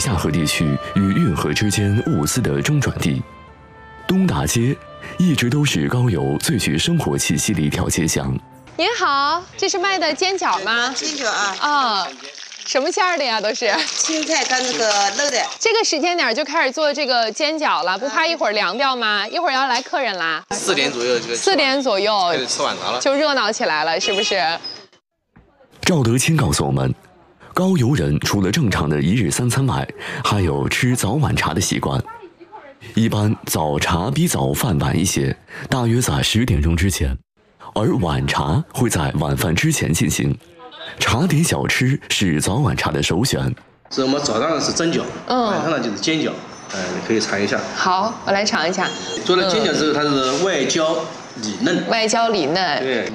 下河地区与运河之间物资的中转地。东大街一直都是高邮最具生活气息的一条街巷。 您好，这是卖的煎饺吗？ 煎饺啊。 啊，什么馅儿的呀？都是青菜跟那个肉的。 这个时间点就开始做这个煎饺了，不怕一会儿凉掉吗？一会儿要来客人啦。 4点左右这个。 4点左右开始吃晚茶了， 就热闹起来了，是不是？ 赵德清告诉我们，高邮人除了正常的一日3餐外，还有吃早晚茶的习惯。一般早茶比早饭晚一些，大约在10点钟之前，而晚茶会在晚饭之前进行。茶点小吃是早晚茶的首选。 是我们早上是蒸饺，晚上呢就是煎饺，你可以尝一下。 好，我来尝一下。 做了煎饺之后，它是外焦里嫩。 外焦里嫩。 对。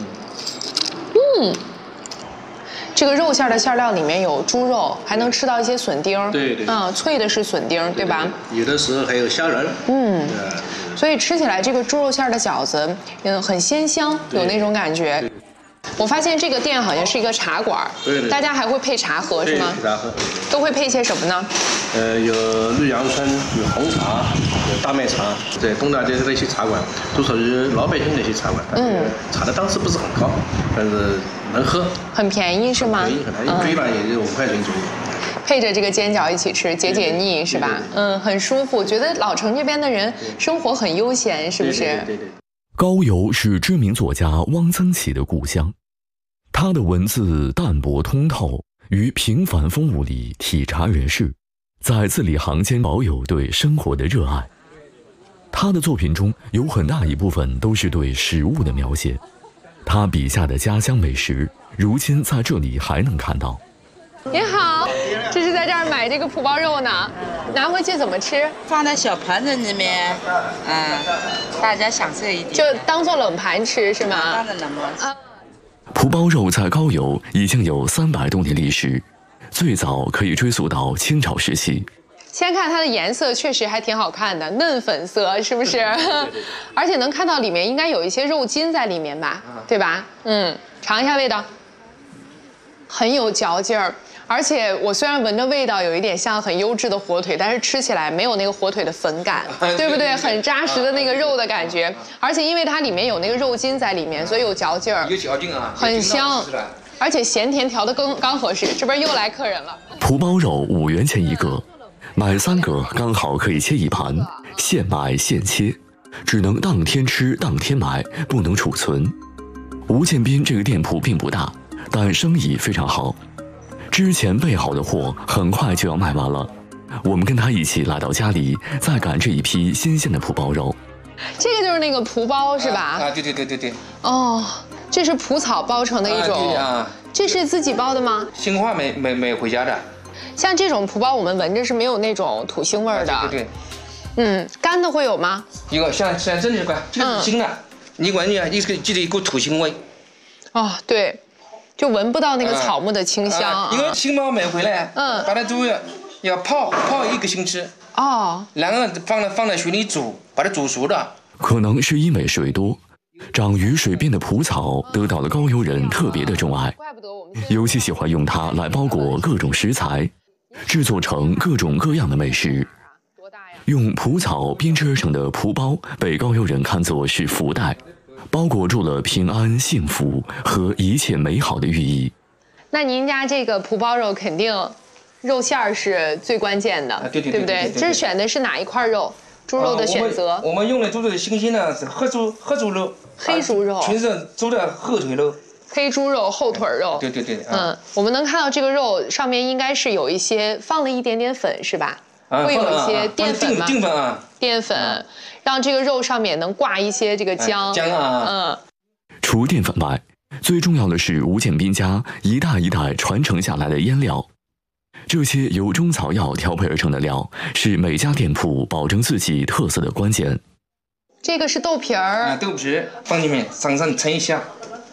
这个肉馅的馅料里面有猪肉，还能吃到一些笋丁。 对对。 脆的是笋丁，对吧？ 有的时候还有虾仁。 所以吃起来这个猪肉馅的饺子，很鲜香，有那种感觉。我发现这个店好像是一个茶馆， 对， 大家还会配茶喝是吗？ 配茶喝。都会配些什么呢？ 有绿杨春，有红茶，有大麦茶。在东大街的一些茶馆，都属于老百姓的一些茶馆。茶的档次不是很高，但是能喝。很便宜是吗？便宜，一杯吧也就5块钱左右。 配着这个煎饺一起吃，解解腻是吧？很舒服。觉得老城这边的人生活很悠闲，是不是？ 对。 高邮是知名作家汪曾祺的故乡，他的文字淡泊通透，于平凡风物里体察人世，在字里行间保有对生活的热爱。他的作品中有很大一部分都是对食物的描写，他笔下的家乡美食，如今在这里还能看到。 您好，这是在这儿买这个蒲包肉呢，拿回去怎么吃？ 放在小盘子里面，大家享受一点。 就当做冷盘吃是吗？ 当然冷盘。 蒲包肉在高邮已经有300多年历史，最早可以追溯到清朝时期。 先看它的颜色，确实还挺好看的，嫩粉色，是不是？而且能看到里面应该有一些肉筋在里面吧，对吧？尝一下味道，很有嚼劲儿。而且我虽然闻着味道有一点像很优质的火腿，但是吃起来没有那个火腿的粉感，对不对？很扎实的那个肉的感觉，而且因为它里面有那个肉筋在里面，所以有嚼劲儿， 有嚼劲啊， 很香，而且咸甜调的刚合适。这边又来客人了。 蒲包肉5元钱一个，买3个刚好可以切一盘，现买现切，只能当天吃当天买，不能储存。吴建斌这个店铺并不大，但生意非常好。之前备好的货很快就要卖完了，我们跟他一起来到家里，再赶这一批新鲜的蒲包肉。 这个就是那个蒲包是吧？ 对。 哦，这是蒲草包成的一种。 对啊。 这是自己包的吗？ 新花没回家的。 像这种蒲包，我们闻着是没有那种土腥味儿的。 对。 干的会有吗？ 有，像这里干，这个是新的，你闻一下，记得一股土腥味。 哦，对。就闻不到那个草木的清香， 因为新包买回来，把它都要泡1个星期，然后放在水里煮，把它煮熟了。 可能是因为水多，长于水边的蒲草得到了高邮人特别的钟爱，尤其喜欢用它来包裹各种食材，制作成各种各样的美食。用蒲草编织而成的蒲包被高邮人看作是福袋，包裹住了平安、幸福和一切美好的寓意。 那您家这个蒲包肉肯定肉馅儿是最关键的，对不对？这选的是哪一块肉？猪肉的选择？ 我们用的猪肉的新鲜的是黑猪肉。 黑猪肉。 全是猪的后腿肉。 黑猪肉、后腿肉。 对。 我们能看到这个肉上面应该是有一些放了一点点粉，是吧？会有一些淀粉吗？淀粉。让这个肉上面能挂一些这个姜。 除淀粉外，最重要的是吴建斌家一代一代传承下来的腌料。这些由中草药调配而成的料，是每家店铺保证自己特色的关键。 这个是豆皮儿。 豆皮放里面，上称一下。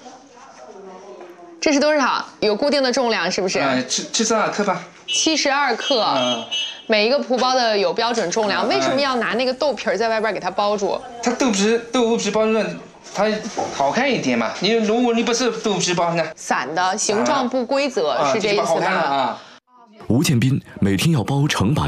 这是多少？有固定的重量是不是 ？72克吧。 72克。每一个蒲包的有标准重量，为什么要拿那个豆皮在外边给它包住？ 它豆腐皮包住，它好看一点嘛。如果你不是豆腐皮包呢？ 散的，形状不规则，是这意思吧？ 吴建斌每天要包成百